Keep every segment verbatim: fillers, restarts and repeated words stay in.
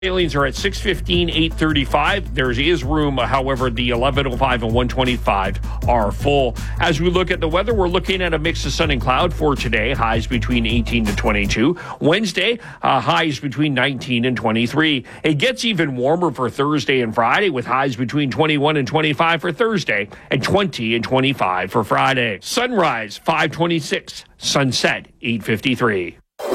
Aliens are at six fifteen, eight thirty-five. There is room, however, the eleven oh five and one twenty-five are full. As we look at the weather, we're looking at a mix of sun and cloud for today. Highs between eighteen to twenty-two. Wednesday, uh, highs between nineteen and twenty-three. It gets even warmer for Thursday and Friday with highs between twenty-one and twenty-five for Thursday and twenty and twenty-five for Friday. Sunrise, five twenty-six. Sunset, eight fifty-three.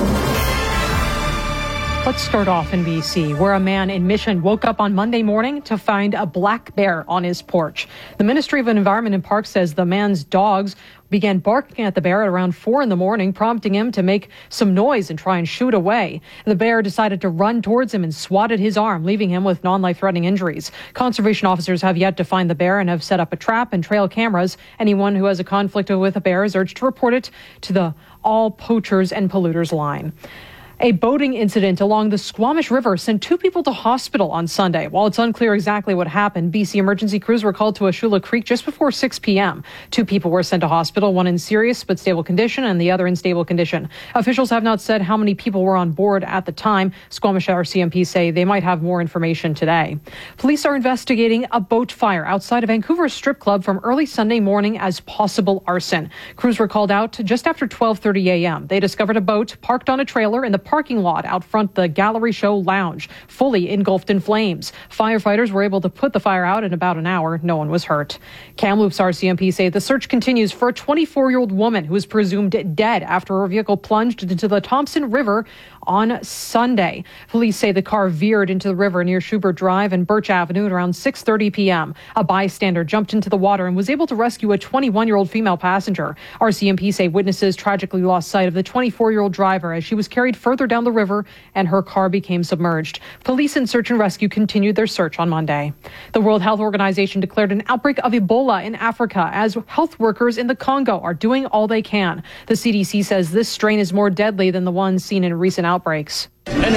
Let's start off in B C, where a man in Mission woke up on Monday morning to find a black bear on his porch. The Ministry of Environment and Parks says the man's dogs began barking at the bear at around four in the morning, prompting him to make some noise and try and shoot away. The bear decided to run towards him and swatted his arm, leaving him with non-life-threatening injuries. Conservation officers have yet to find the bear and have set up a trap and trail cameras. Anyone who has a conflict with a bear is urged to report it to the All Poachers and Polluters line. A boating incident along the Squamish River sent two people to hospital on Sunday. While it's unclear exactly what happened, B C emergency crews were called to Ashula Creek just before six p.m. Two people were sent to hospital, one in serious but stable condition and the other in stable condition. Officials have not said how many people were on board at the time. Squamish R C M P say they might have more information today. Police are investigating a boat fire outside of Vancouver Strip Club from early Sunday morning as possible arson. Crews were called out just after twelve thirty a.m. They discovered a boat parked on a trailer in the parking lot out front the Gallery Show Lounge, fully engulfed in flames. Firefighters were able to put the fire out in about an hour. No one was hurt. Kamloops R C M P say the search continues for a twenty-four-year-old woman who is presumed dead after her vehicle plunged into the Thompson River on Sunday. Police say the car veered into the river near Schubert Drive and Birch Avenue at around six thirty p.m. A bystander jumped into the water and was able to rescue a twenty-one-year-old female passenger. R C M P say witnesses tragically lost sight of the twenty-four-year-old driver as she was carried further down the river and her car became submerged. Police and search and rescue continued their search on Monday. The World Health Organization declared an outbreak of Ebola in Africa as health workers in the Congo are doing all they can. The C D C says this strain is more deadly than the ones seen in recent outbreaks.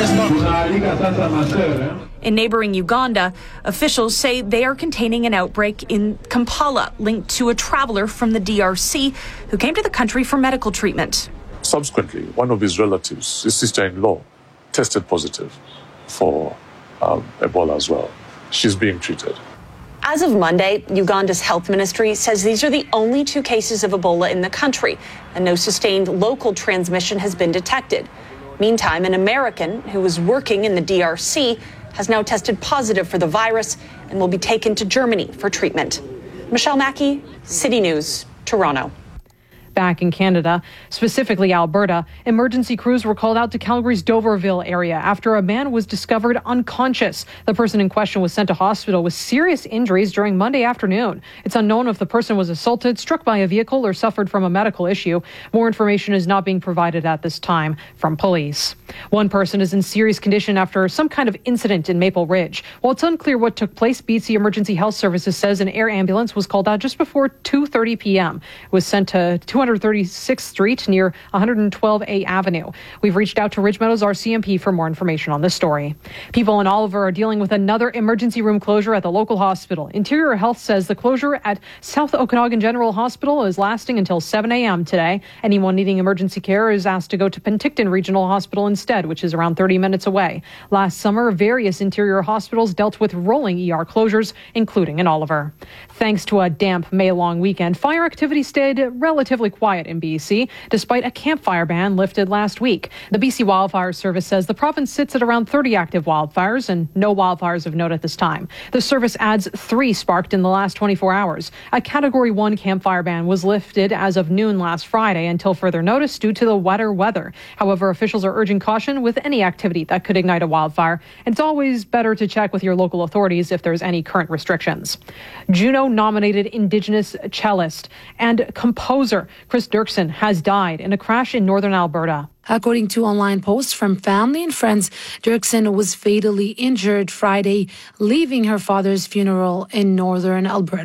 In neighboring Uganda, officials say they are containing an outbreak in Kampala linked to a traveler from the D R C who came to the country for medical treatment. Subsequently, one of his relatives, his sister-in-law, tested positive for um, Ebola as well. She's being treated. As of Monday, Uganda's health ministry says these are the only two cases of Ebola in the country, and no sustained local transmission has been detected. Meantime, an American who was working in the D R C has now tested positive for the virus and will be taken to Germany for treatment. Michelle Mackey, City News, Toronto. Back in Canada, specifically Alberta, emergency crews were called out to Calgary's Doverville area after a man was discovered unconscious. The person in question was sent to hospital with serious injuries during Monday afternoon. It's unknown if the person was assaulted, struck by a vehicle, or suffered from a medical issue. More information is not being provided at this time from police. One person is in serious condition after some kind of incident in Maple Ridge. While it's unclear what took place, B C Emergency Health Services says an air ambulance was called out just before two thirty p.m. It was sent to two thirty-sixth Street near one twelve A Avenue. We've reached out to Ridge Meadows R C M P for more information on this story. People in Oliver are dealing with another emergency room closure at the local hospital. Interior Health says the closure at South Okanagan General Hospital is lasting until seven a.m. today. Anyone needing emergency care is asked to go to Penticton Regional Hospital instead, which is around thirty minutes away. Last summer, various interior hospitals dealt with rolling E R closures, including in Oliver. Thanks to a damp May-long weekend, fire activity stayed relatively quiet in B C, despite a campfire ban lifted last week. The B C Wildfire Service says the province sits at around thirty active wildfires and no wildfires of note at this time. The service adds three sparked in the last twenty-four hours. A Category one campfire ban was lifted as of noon last Friday until further notice due to the wetter weather. However, officials are urging caution with any activity that could ignite a wildfire, and it's always better to check with your local authorities if there's any current restrictions. Juno-nominated Indigenous cellist and composer Chris Dirksen has died in a crash in northern Alberta. According to online posts from family and friends, Dirksen was fatally injured Friday, leaving her father's funeral in northern Alberta.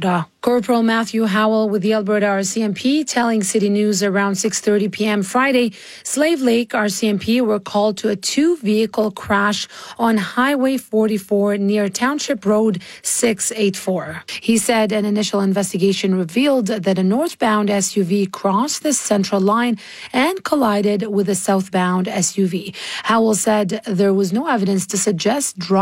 Corporal Matthew Howell with the Alberta R C M P telling City News around six thirty p.m. Friday, Slave Lake R C M P were called to a two-vehicle crash on Highway forty-four near Township Road six eighty-four. He said an initial investigation revealed that a northbound S U V crossed the central line and collided with a southbound S U V. Howell said there was no evidence to suggest